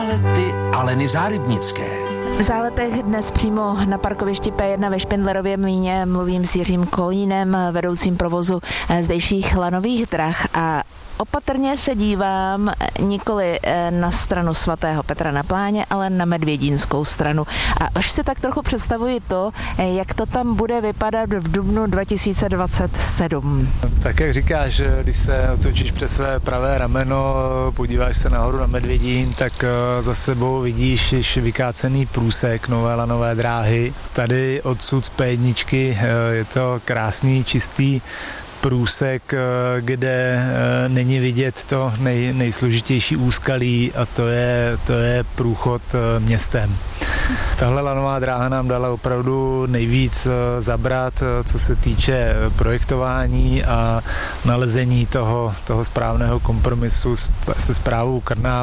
Zálety Aleny Zárybnické. V Záletech dnes přímo na parkovišti P1 ve Špindlerově mlýně mluvím s Jiřím Kolínem, vedoucím provozu zdejších lanových drah, a opatrně se dívám nikoli na stranu svatého Petra na Pláně, ale na medvědínskou stranu. A už si tak trochu představuji to, jak to tam bude vypadat v dubnu 2027. Tak jak říkáš, když se otočíš přes své pravé rameno, podíváš se nahoru na Medvědín, tak za sebou vidíš již vykácený průsek nové lanové dráhy. Tady odsud z P1 je to krásný, čistý průsek, kde není vidět to nejsložitější úskalí, a to je průchod městem. Tahle lanová dráha nám dala opravdu nejvíc zabrat, co se týče projektování a nalezení toho správného kompromisu se správou Krnap,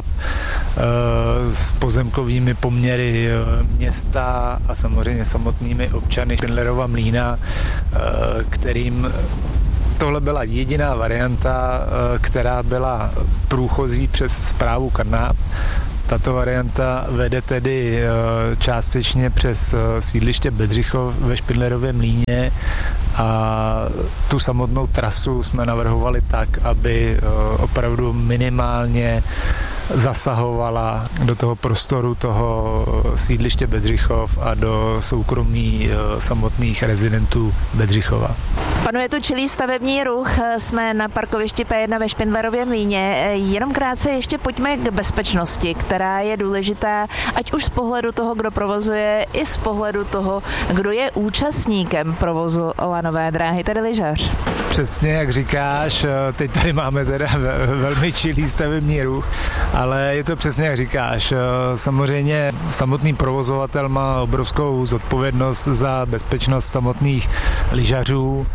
s pozemkovými poměry města a samozřejmě samotnými občany Špindlerova Mlýna, kterým tohle byla jediná varianta, která byla průchozí přes správu Krnap. Tato varianta vede tedy částečně přes sídliště Bedřichov ve Špindlerově Mlýně, a tu samotnou trasu jsme navrhovali tak, aby opravdu minimálně zasahovala do toho prostoru toho sídliště Bedřichov a do soukromí samotných rezidentů Bedřichova. Panuje tu čilý stavební ruch, jsme na parkovišti P1 ve Špindlerově Mlýně. Jenom krátce ještě pojďme k bezpečnosti, která je důležitá, ať už z pohledu toho, kdo provozuje, i z pohledu toho, kdo je účastníkem provozu lanové dráhy, tedy lyžař. Přesně jak říkáš, teď tady máme teda velmi čilý stavební ruch, ale je to přesně jak říkáš. Samozřejmě samotný provozovatel má obrovskou zodpovědnost za bezpečnost samotných lyžařů,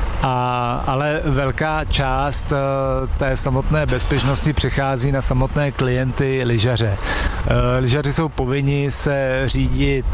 ale velká část té samotné bezpečnosti přechází na samotné klienty lyžaře. Lyžaři jsou povinni se řídit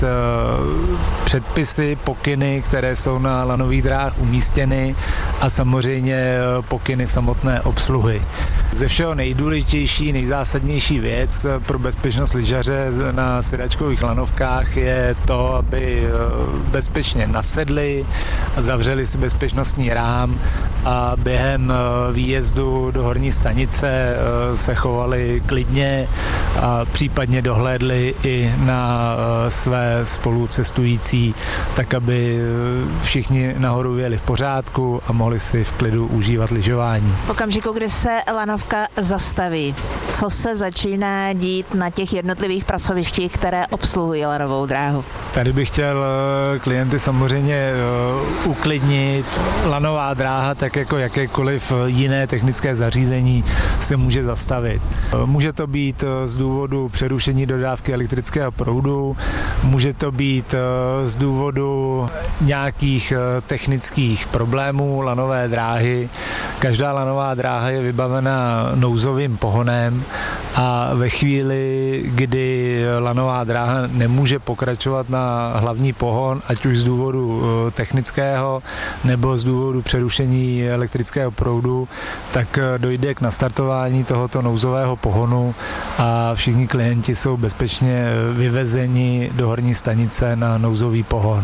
předpisy, pokyny, které jsou na lanových dráhách umístěny, a samozřejmě pokyny samotné obsluhy. Ze všeho nejdůležitější, nejzásadnější věc pro bezpečnost lyžaře na sedačkových lanovkách je to, aby bezpečně nasedli, zavřeli si bezpečnostní rám a během výjezdu do horní stanice se chovali klidně a případně dohlédli i na své spolucestující, tak aby všichni nahoru jeli v pořádku a mohli si v klidu užívat lyžování. V okamžiku, kdy se lanovka zastaví, co se začíná dít na těch jednotlivých pracovištích, které obsluhují lanovou dráhu? Tady bych chtěl klienty samozřejmě uklidnit. Lanová dráha, tak jako jakékoliv jiné technické zařízení, se může zastavit. Může to být z důvodu přerušení dodávky elektrického proudu, může to být z důvodu nějakých technických problémů lanové dráhy. Každá lanová dráha je vybavena nouzovým pohonem, a ve chvíli, kdy lanová dráha nemůže pokračovat na hlavní pohon, ať už z důvodu technického nebo z důvodu přerušení elektrického proudu, tak dojde k nastartování tohoto nouzového pohonu a všichni klienti jsou bezpečně vyvezeni do horní stanice na nouzový pohon.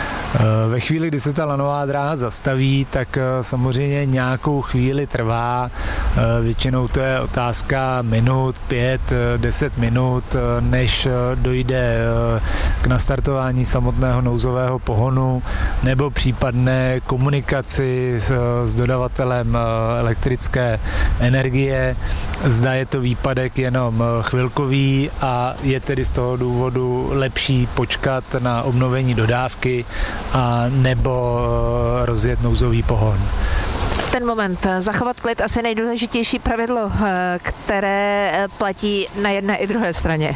Ve chvíli, kdy se ta lanová dráha zastaví, tak samozřejmě nějakou chvíli trvá. Většinou to je otázka minut, 5-10 minut, než dojde k nastartování samotného nouzového pohonu nebo případné komunikaci s dodavatelem elektrické energie. Zda je to výpadek jenom chvilkový a je tedy z toho důvodu lepší počkat na obnovení dodávky a nebo rozjet nouzový pohon. V ten moment zachovat klid asi nejdůležitější pravidlo, které platí na jedné i druhé straně.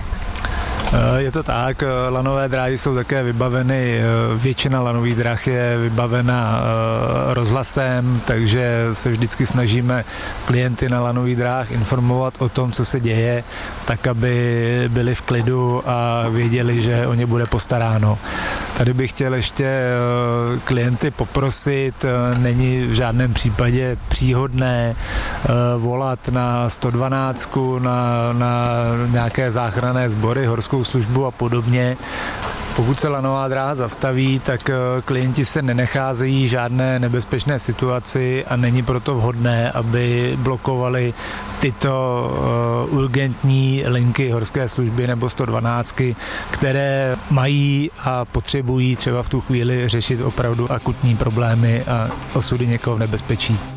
Je to tak, lanové dráhy jsou také vybaveny, většina lanových drah je vybavena rozhlasem, takže se vždycky snažíme klienty na lanových dráhách informovat o tom, co se děje, tak aby byli v klidu a věděli, že o ně bude postaráno. Tady bych chtěl ještě klienty poprosit, není v žádném případě příhodné volat na 112, na nějaké záchranné sbory, horskou službu a podobně. Pokud se lanová dráha zastaví, tak klienti se nenecházejí žádné nebezpečné situaci a není proto vhodné, aby blokovali tyto urgentní linky horské služby nebo 112, které mají a potřebují třeba v tu chvíli řešit opravdu akutní problémy a osudy někoho v nebezpečí.